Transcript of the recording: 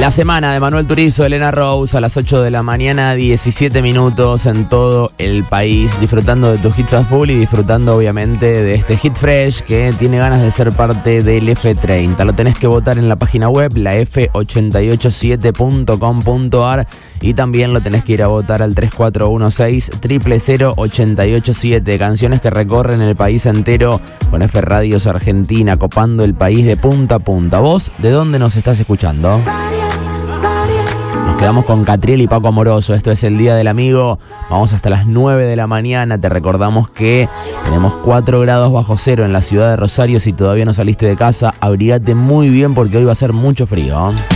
La semana de Manuel Turizo, Elena Rose, a las 8 de la mañana, 17 minutos en todo el país, disfrutando de tus hits a full y disfrutando obviamente de este Hit Fresh que tiene ganas de ser parte del F30. Lo tenés que votar en la página web, la f887.com.ar, y también lo tenés que ir a votar al 3416-000-887. Canciones que recorren el país entero con F Radios Argentina, copando el país de punta a punta. ¿Vos de dónde nos estás escuchando? Nos quedamos con Catriel y Paco Amoroso. Esto es el Día del Amigo. Vamos hasta las 9 de la mañana. Te recordamos que tenemos 4 grados bajo cero en la ciudad de Rosario. Si todavía no saliste de casa, abrigate muy bien porque hoy va a ser mucho frío.